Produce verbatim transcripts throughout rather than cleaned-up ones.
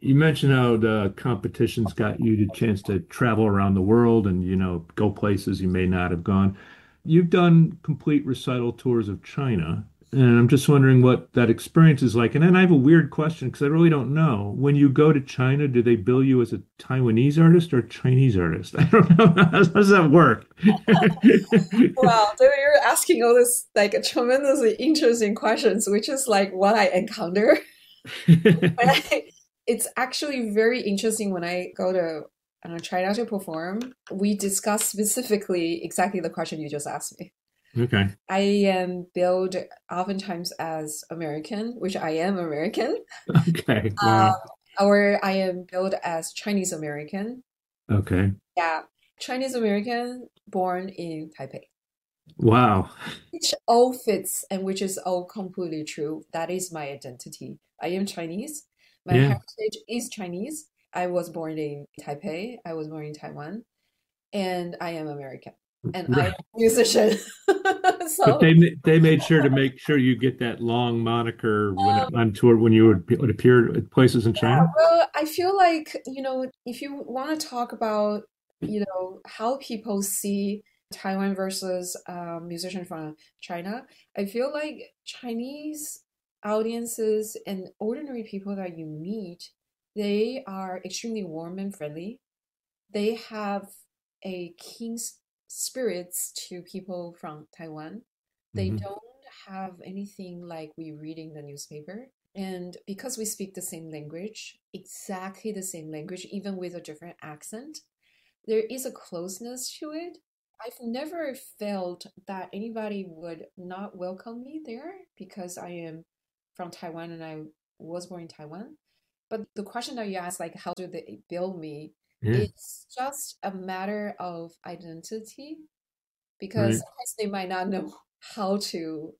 You mentioned how the competitions got you the chance to travel around the world and, you know, go places you may not have gone. You've done complete recital tours of China, and I'm just wondering what that experience is like. And then I have a weird question because I really don't know. When you go to China, do they bill you as a Taiwanese artist or a Chinese artist? I don't know. How does that work? Wow, so you're asking all this like tremendously interesting questions, which is like what I encounter. But I, it's actually very interesting when I go to uh, China to perform. We discuss specifically exactly the question you just asked me. Okay. I am billed oftentimes as American, which I am American, Okay. uh, Wow. or I am billed as Chinese American. Okay. Yeah, Chinese American born in Taipei. Wow. Which all fits and which is all completely true. That is my identity. I am Chinese. My Yeah. heritage is Chinese. I was born in Taipei. I was born in Taiwan, and I am American. And I am Right. a musician. But So, they ma- they made sure to make sure you get that long moniker when um, on tour when you would, would appear at places in China. well, I feel like, you know, if you want to talk about, you know, how people see Taiwan versus um, musician from China, I feel like Chinese audiences and ordinary people that you meet, they are extremely warm and friendly. They have a keen s- spirits to people from Taiwan. They Hmm. don't have anything like we read in the newspaper. And because we speak the same language, exactly the same language, even with a different accent, there is a closeness to it. I've never felt that anybody would not welcome me there because I am from Taiwan and I was born in Taiwan. But the question that you asked, like, how do they build me? Yeah. It's just a matter of identity because Right. sometimes they might not know how to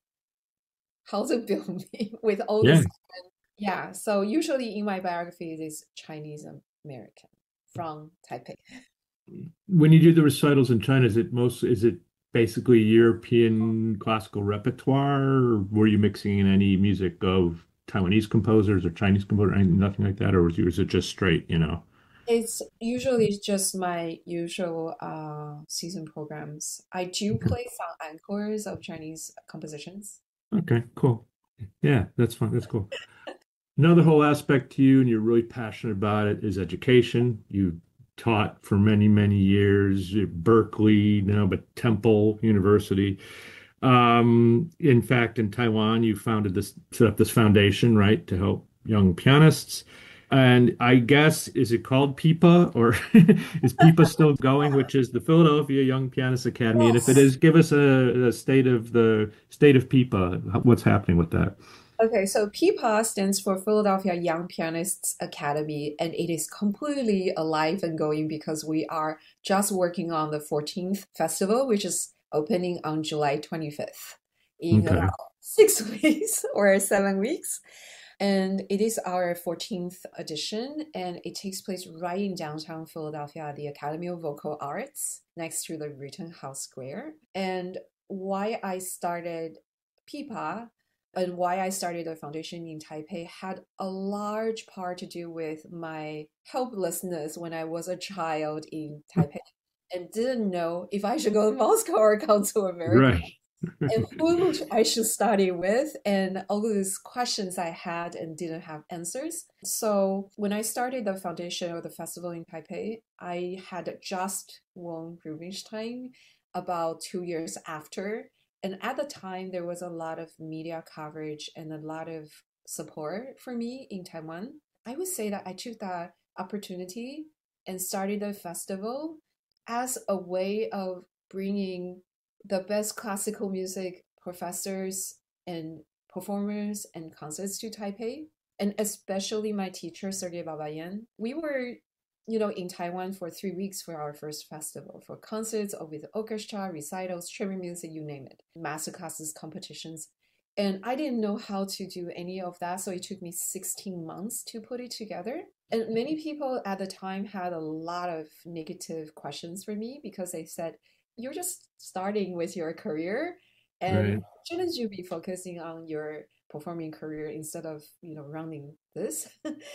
how to build me with all Yeah. this. Yeah, so usually in my biography, it is Chinese American from Taipei. When you do the recitals in China, is it most is it basically European classical repertoire, or were you mixing in any music of Taiwanese composers or Chinese composers, anything, nothing like that, or was, was it just straight, you know? It's usually just my usual uh, season programs. I do Okay. play some encores of Chinese compositions. Okay, cool. Yeah, that's fun. That's cool. Another whole aspect to you, and you're really passionate about it, is education. You taught for many, many years at Berkeley, now, but Temple University. Um, in fact, in Taiwan, you founded this, set up this foundation, right, to help young pianists. And I guess, is it called PIPA or is PIPA still going, which is the Philadelphia Young Pianist Academy? And if it Yes. is, give us a, a state of the state of PIPA. What's happening with that? Okay, so P P A stands for Philadelphia Young Pianists Academy, and it is completely alive and going because we are just working on the fourteenth festival, which is opening on July twenty-fifth in Okay. about six weeks or seven weeks. And it is our fourteenth edition, and it takes place right in downtown Philadelphia at the Academy of Vocal Arts next to the Rittenhouse Square. And why I started P P A and why I started the foundation in Taipei had a large part to do with my helplessness when I was a child in Taipei and didn't know if I should go to Moscow or come to America Right. and who I should study with, and all of these questions I had and didn't have answers. So when I started the foundation or the festival in Taipei, I had just won Rubinstein about two years after. And at the time, there was a lot of media coverage and a lot of support for me in Taiwan. I would say that I took that opportunity and started the festival as a way of bringing the best classical music professors and performers and concerts to Taipei, and especially my teacher Sergei Babayan. We were, you know, in Taiwan for three weeks for our first festival, for concerts or with orchestra, recitals, chamber music, you name it, master classes, competitions. And I didn't know how to do any of that, so it took me sixteen months to put it together. And many people at the time had a lot of negative questions for me because they said, you're just starting with your career and Right. shouldn't you be focusing on your performing career instead of, you know, running this?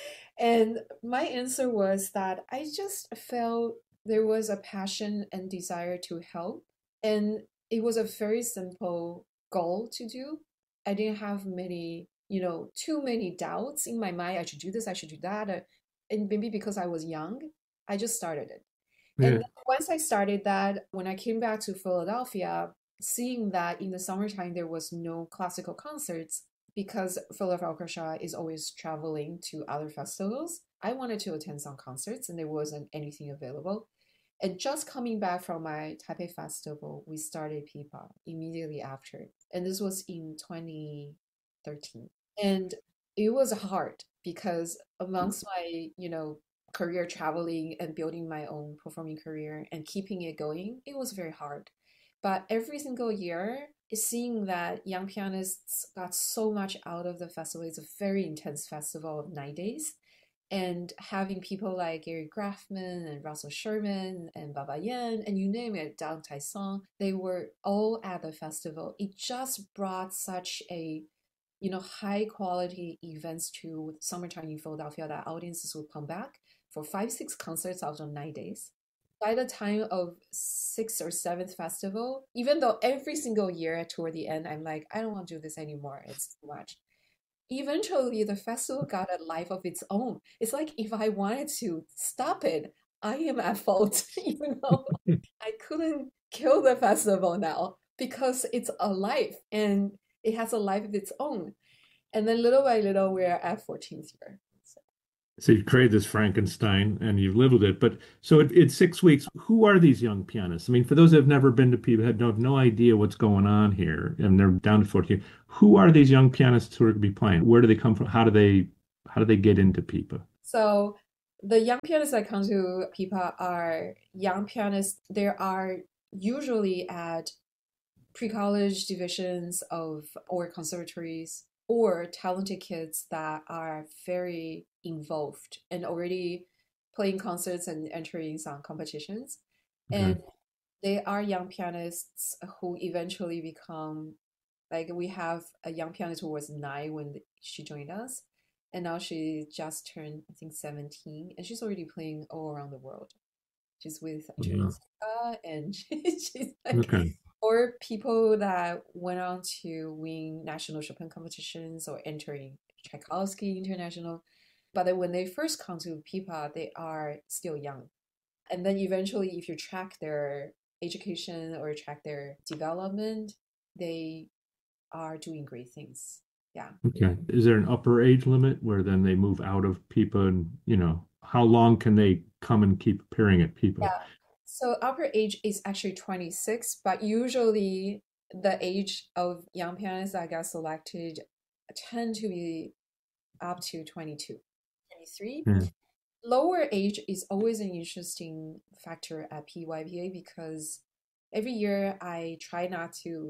And my answer was that I just felt there was a passion and desire to help. And it was a very simple goal to do. I didn't have many, you know, too many doubts in my mind. I should do this, I should do that. Uh, And maybe because I was young, I just started it. And Yeah. once I started that, when I came back to Philadelphia, seeing that in the summertime there was no classical concerts because Philadelphia Orchestra is always traveling to other festivals, I wanted to attend some concerts and there wasn't anything available. And just coming back from my Taipei festival, we started Pipa immediately after. And this was in twenty thirteen. And it was hard because amongst my, you know, career traveling and building my own performing career and keeping it going, it was very hard. But every single year, seeing that young pianists got so much out of the festival, it's a very intense festival of nine days. And having people like Gary Graffman and Russell Sherman and Baba Yan and you name it, Down Tai Song, they were all at the festival. It just brought such a, you know, high quality events to summertime in Philadelphia that audiences would come back for five, six concerts out of nine days. By the time of sixth or seventh festival, even though every single year toward the end, I'm like, I don't want to do this anymore. It's too much. Eventually, the festival got a life of its own. It's like if I wanted to stop it, I am at fault, even though I couldn't kill the festival now because it's alive and it has a life of its own. And then little by little, we're at fourteenth year. So, So you created this Frankenstein and you've lived with it. But so it, it's six weeks. Who are these young pianists? I mean, for those that have never been to people, have no, have no idea what's going on here, and they're down to fourteen. Who are these young pianists who are going to be playing? Where do they come from? How do they how do they get into Pipa? so the young pianists that come to Pipa are young pianists. There are usually at pre-college divisions of or conservatories or talented kids that are very involved and already playing concerts and entering some competitions. Okay. And they are young pianists who eventually become like we have a young pianist who was nine when she joined us, and now she just turned, I think, seventeen, and she's already playing all around the world. She's with Yeah. Jessica, and she, she's like, Okay. or people that went on to win national Chopin competitions or entering Tchaikovsky International. But then when they first come to Pipa, they are still young. And then eventually, if you track their education or track their development, they are doing great things. Yeah. Okay. Is there an upper age limit where then they move out of Pipa and, you know, how long can they come and keep appearing at Pipa? Yeah. So upper age is actually twenty-six, but usually the age of young pianists that got selected tend to be up to twenty-two, twenty-three. Yeah. Lower age is always an interesting factor at P Y P A because every year I try not to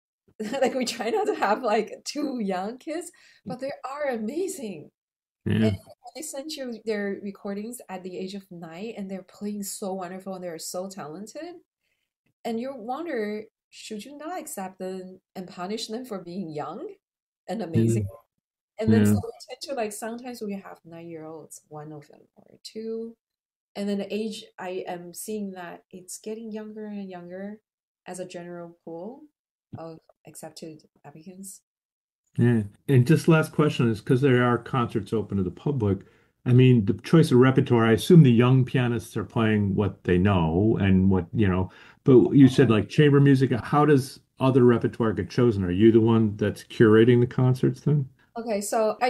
like we try not to have like too young kids, but they are amazing. Yeah. And they send you their recordings at the age of nine and they're playing so wonderful and they're so talented. And you wonder, should you not accept them and punish them for being young and Yeah. amazing? And then so Yeah. we tend to like sometimes we have nine year olds, one of them or two. And then the age I am seeing that it's getting younger and younger as a general pool of accepted applicants. Yeah. And just last question is because there are concerts open to the public. I mean, the choice of repertoire, I assume the young pianists are playing what they know and what, you know, but you said like chamber music. How does other repertoire get chosen? Are you the one that's curating the concerts then? Okay, so I